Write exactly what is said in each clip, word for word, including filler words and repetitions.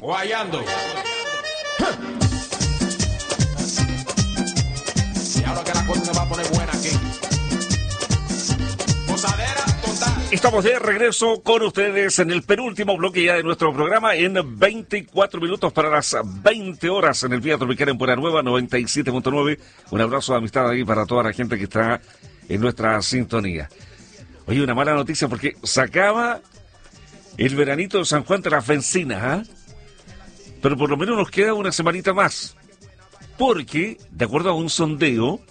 Guayando. Y ahora que la cosa se va a poner buena aquí. Posadera total. Estamos de regreso con ustedes en el penúltimo bloque ya de nuestro programa en veinticuatro minutos para las veinte horas en el Vía Tropical en Buena Nueva noventa y siete punto nueve. Un abrazo de amistad ahí para toda la gente que está en nuestra sintonía. Oye, una mala noticia porque se acaba el veranito de San Juan de las Bencinas, ¿eh? Pero por lo menos nos queda una semanita más. Porque, de acuerdo a un sondeo,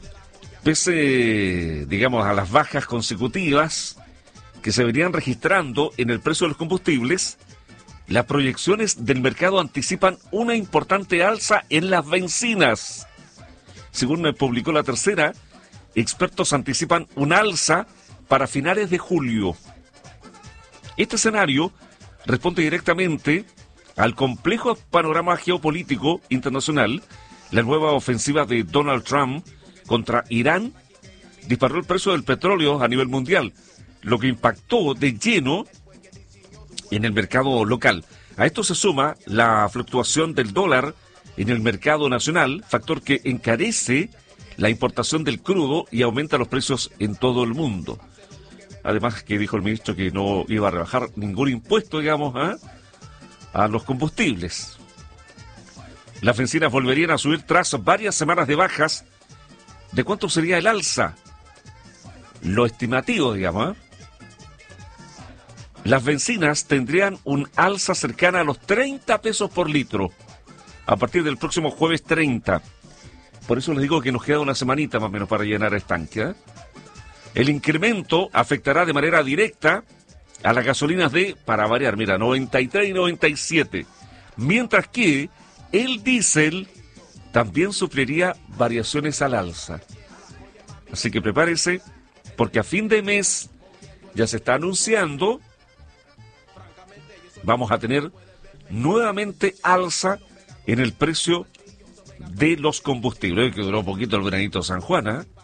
pese, digamos, a las bajas consecutivas que se venían registrando en el precio de los combustibles, las proyecciones del mercado anticipan una importante alza en las bencinas. Según publicó La Tercera, expertos anticipan un alza para finales de julio. Este escenario responde directamente al complejo panorama geopolítico internacional. La nueva ofensiva de Donald Trump contra Irán disparó el precio del petróleo a nivel mundial, lo que impactó de lleno en el mercado local. A esto se suma la fluctuación del dólar en el mercado nacional, factor que encarece la importación del crudo y aumenta los precios en todo el mundo. Además que dijo el ministro que no iba a rebajar ningún impuesto, digamos, ¿eh? a los combustibles. Las bencinas volverían a subir tras varias semanas de bajas. ¿De cuánto sería el alza? Lo estimativo, digamos. ¿eh? Las bencinas tendrían un alza cercana a los treinta pesos por litro a partir del próximo jueves treinta. Por eso les digo que nos queda una semanita más o menos para llenar el tanque. ¿eh? El incremento afectará de manera directa a las gasolinas de, para variar, mira, noventa y tres y noventa y siete. Mientras que el diésel también sufriría variaciones al alza. Así que prepárese, porque a fin de mes ya se está anunciando, vamos a tener nuevamente alza en el precio de los combustibles, que duró un poquito el veranito San Juan, ¿eh?